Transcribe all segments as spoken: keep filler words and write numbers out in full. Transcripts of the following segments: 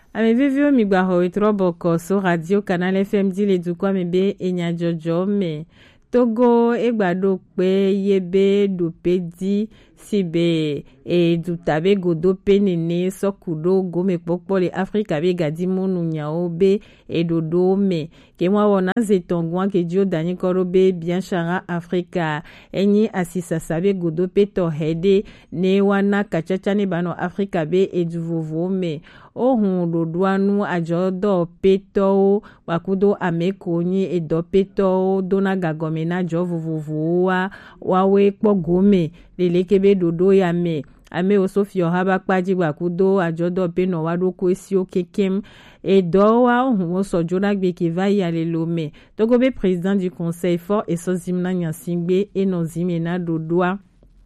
Ame vivio mi gba ho itroboko so radio Canal F M di le du kwa mebe enya jojo me Togo egbado pe yebe do pedi sibe e du tabe godo penene sokudo gome popo le Afrika be gadi monu nyao be e dodo me ke mwa wona zetongwa ke dio dani korobe bien chara Afrika enyi asisa sabe godo peto hede ne wana kachacha ne bano Afrika be e du vovo me ohun dodwanu ajodo peto wakudo amekonyi e do peto dona gagome na jo vovovo wa wawe pogome lele kebe dodo ya me ame osofio haba kpaji wakudo ajodo pe no wado ko esi o kekem e do wa ohun so jona gbe ke va ya le lome Togo be président du conseil fort et so zimna nyansingbe e no zimena dodoa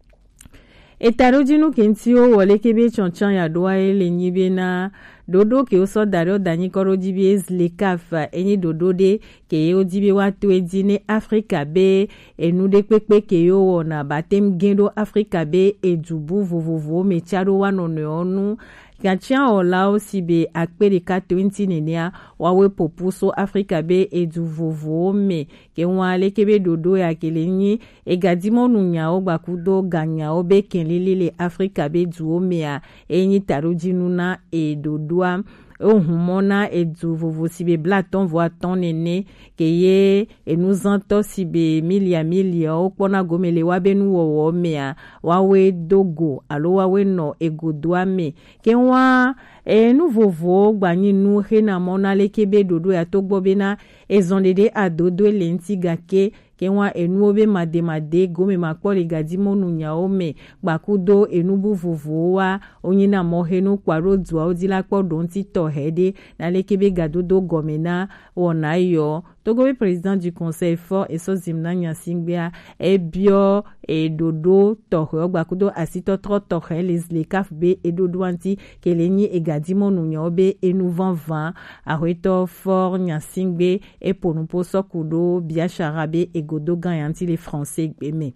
etarojinu kenti o wole kebe chonchan ya doa ele nyibe na dodo ke o so dario dani koro dibe le kaf enyi dodo de ke o dibe watu edine Afrika be enu de pepe ke yo wona batem gendo Afrika be edubu vovovo me charo wanone onu Gachia ola osi be akpere ka twenty nenia wawe popuso Afrika be edu vovo me ke wale kebe dodo ya kelenyi e gadimo nunya o bakudo ganya o be kenlele Afrika be duo mea enyi tarojinu na e dodua ohumona edu vovo sibe blaton voa ton nene ke ye e nous ento sibe milia milia o pona gomele wabenu wo mea wawe dogo alo wawe no egodwa me ke wa e nou vovo gbanyi nou hena mona lekebe dodo ya togbo bena ezondede adodo lenti gake kenwa enu obe mademade gome makpole gadimo nunya ome bakudo enubu vovoa onyina mohenu kwaro dua odila kpodo nti tohede na lekebe gadodo gomena wona yo Togo be président du conseil fort et so zimna nyasingbea e bio e dodo tohwe bakudo asito tro tohwe les le kaf be e dodo anti kelenyi e gadimo nunya obe enu vingt vingt ahweto fort nyasingbe e ponumpo sokudo bia charabe e godo ganyanti les français beme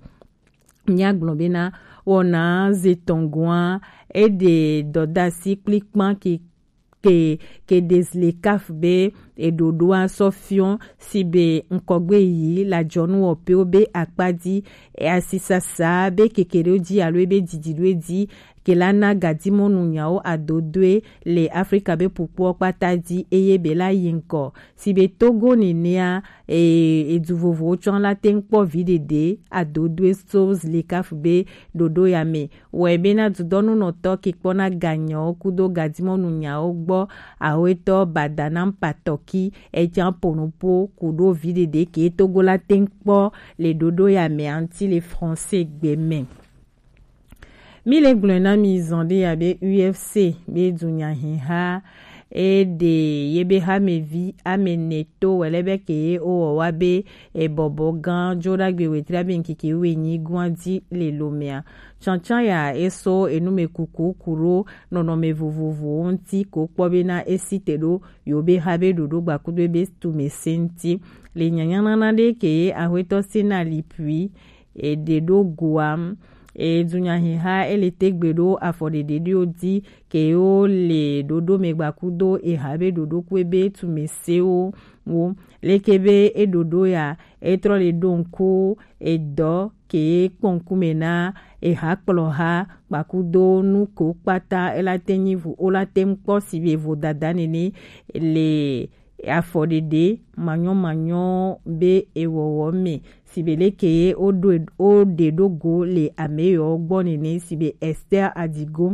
nya globena wona zetongwa e de doda cycliquement qui ke ke des le kaf be e dodoa sofion sibe nkogbe yi la jonu ope obe akpadi e asisa sa be kekere odi alo ebe dididwe di kelana gadimo nunyao adodwe le Afrika be pupo patadi eye bela yinko sibe Togo nenea e eduvovo chon la tenpo videde adodwe sos le kaf be dodo yame webena dudonu no to kipona ganyo kudo gadimo nunyao gbo aweto badana patoki ejan ponopo kudo videde ke Togo la tenpo le dodo yame anti le français gbeme Mile glona mi zonde ya be U F C be dunya hiha e de yebe ha me vi ame neto welebe ke o wabe e bobo gan joda gbe wetra ben kike wenyi gwandi le lomea chanchan ya eso enume kuku kuro nono me vovovo nti ko kpobe na esitero yobe habe dodo gbakudo be tu me senti le nyanyana na de ke ahweto sina lipui e de do guam e dunya hiha ele tegbedo afode de odi ke o le dodo megbakudo e habe dodo kwebe tu meseo wo lekebe e dodo ya e tro le donko e do ke konkumena e hakplo ha bakudo nu ko pata ela tenyivu ola tempo sibe vo dadanene le afode de manyo manyo be ewowo me sibele keye odo o de dogo le ameyo gbonene sibe Esther Adigo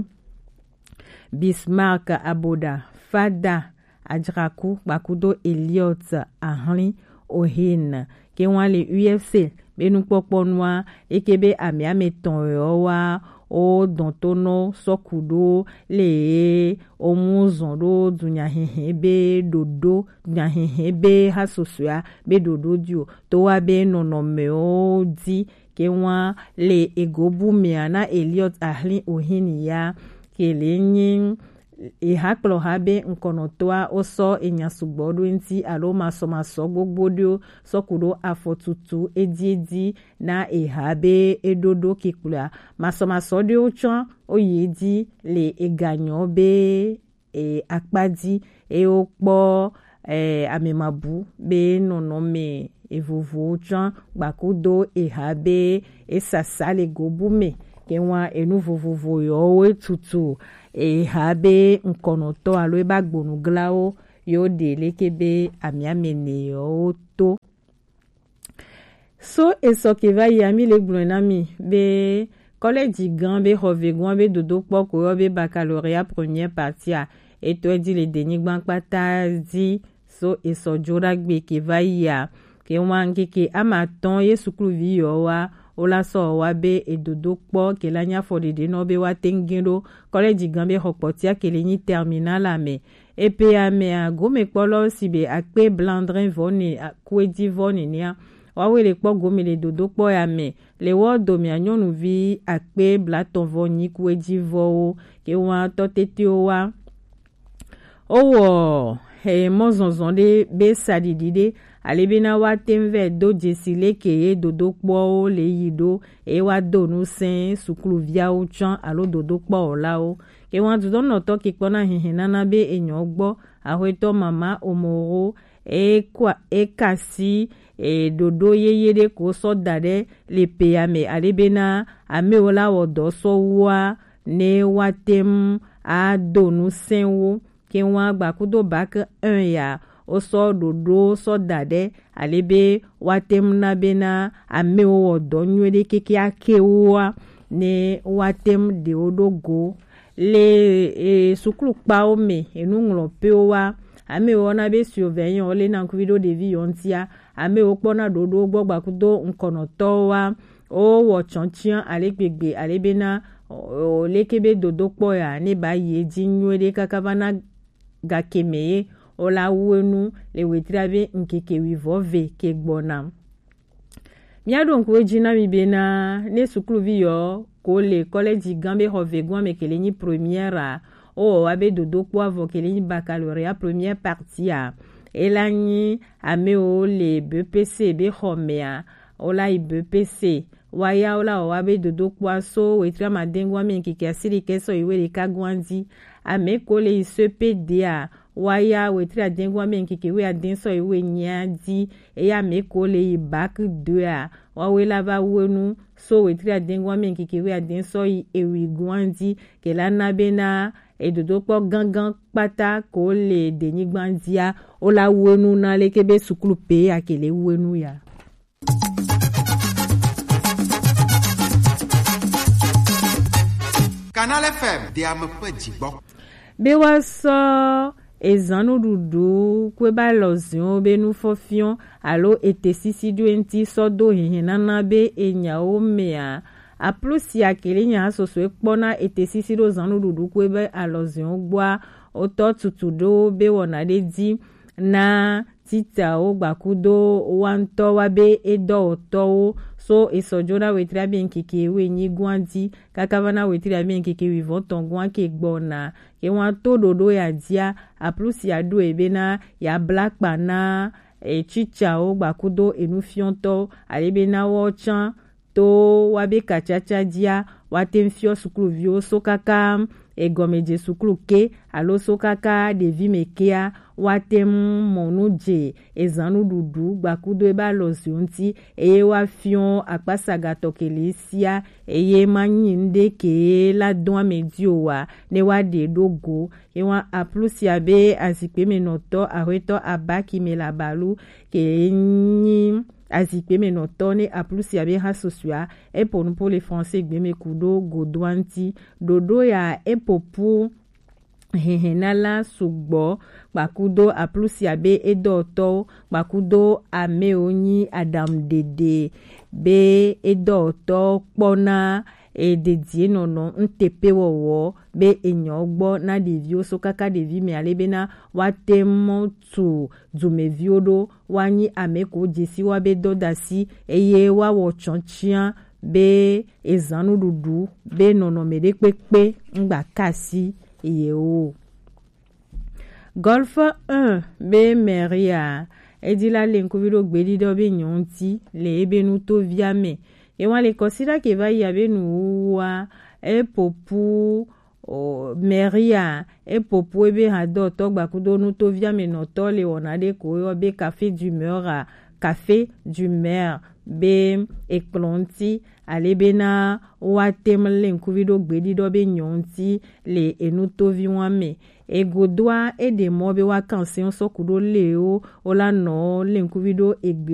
Bismarck Aboda Fada Adraku bakudo Elliot Ahli Ohin ke wan le U F C benu poponwa ekebe ame ameton yo wa o dontono sokudo le omuzondo dunya hebe dodo dunya hebe hasosua be dodo dio to wa be nono me o di ke wa le egobu meana Elliot Ahli Ohini ya kelenyin e haklo habe nkonotoa oso enyasugbodo nti alo maso maso gbogbodo sokudo afotutu ediedi na e habe edodo kikula maso maso de ocho oyedi le eganyo be e akpadi e o kpo e amemabu be nonome e vovo chan bakudo e habe e sasale gobume ke wa enu vovo yo we tutu e habe nkonoto alo e bagbonu glao yo de lekebe amiamene yo to so e so ke va yami le glonami be collège gan be hovegwan be dodo poko yo be baccalauréat première partie a et toi dit le dernier gban pata di so e so jora gbe ke va ya ke wangi ke amaton ye sukulu vi yo wa ola so wa be e dodo po ke la nya fo de no be wa tengiro collège gan be hopotia ke le ni terminal ame e pe ame a gome polo si be akpe blandrin voni kwedi voni nia wa we le po gome le dodo po ame le wo do mi anyonu vi akpe blaton voni kwedi vo ke wa to tete wa owo he mozonzon de be sadidide ale bena wa temve do jesile ke dodo po le yido e wa do nu sen sukulu via o chan alo dodo po la o ke wa do no to ki pona hinhina na be enyo gbo ahweto mama omoro e kwa e kasi e dodo yeye de ko so dade le pe ame ale bena ame ola wodo so wa ne watem a do nu sen wo ke wa gba kudo back un ya o so dodo so dade alebe watem na bena ame o do nywede keke ake wa ne watem de odogo le e sukulu pa o me enu nglo pe wa ame o na be surveillant o le na kuvido de vi yontia ame o pona dodo gbogba kudo nkono to wa o wo chanchian alegbegbe alebena o lekebe dodo po ya ne ba ye ji nywede kakavana gakemeye ola wenu le wetrabe nkeke wivove ke gbona miado nkwe jina mi bena ne sukulu vi yo ko le collège gambe hovegwan me kele ni première o abe dodo kwa vo kele ni baccalauréat première partie a elani ame o le B P C be homea ola i B P C waya ola o abe dodo kwa so wetra madengwa me nkeke asiri keso iwe le kagwanzi ame ko le I C P D a waya wetra dengwa me nkeke we adenso iwe nyadi e ya me ko le bac deux a wawe la ba wenu so wetra dengwa me nkeke we adenso i ewi gwandi ke la na bena e dodo po gangan pata ko le deni gbandia ola wenu na le kebe sukulu pe akele wenu ya Canal F M de am pe jigbo be wa so ezanu dudu kwe ba lozion be nu fofion alo ete sisi duenti so do hinhina na be enya o mea a plus ya kele nya so so ekpona ete sisi do zanu dudu kwe be alozion gba o to tutu do be wona de di na tita o gbakudo wanto wa be edo oto so esojona wetra bien keke we nyi gwandi kakavana wetra bien keke we voton gwan ke gbona ke wan to dodo ya dia a plus ya do ebena ya black bana e chicha o gbakudo enu fionto alebena wo chan to wabe kachacha dia watem fio sukulu vio so kaka e gomeje sukulu ke alo so kaka de vi mekea watem monuje ezanu dudu gbakudo eba losionti eye wa fion akpasaga tokelisia eye manyinde ke la don medio wa ne wa de dogo e wa aplusi abe azikpe menoto areto abaki melabalu ke nyi azikpe menotone aplusi abe hasosua e ponu pour les français gbeme kudo godwanti dodo ya e popu hehenala sugbo bakudo aplusi abe edoto bakudo ame onyi adam dede be edoto pona e dedie nono ntepe wowo be enyogbo na devio so kaka devi me alebena watemo tu dumeviodo wanyi ameko jesi wa be dodasi eye wa wo chonchian be ezanu dudu be nono mede pepe ngba kasi iye o golf un be meria edila lenkuvido gbedi do be nyonti le ebenu to viame e wan le consider ke va yabe nu wa e popu o meria e popo ebe hado togba kudo nu to via menoto le onade ko yo be café d'humeur café d'humeur be eklonti ale bena wa temle nkuvido gbedi do be nyonti le enuto vi wame e godwa e de mo be wa kanse on so kudo le o ola no le nkuvido egbe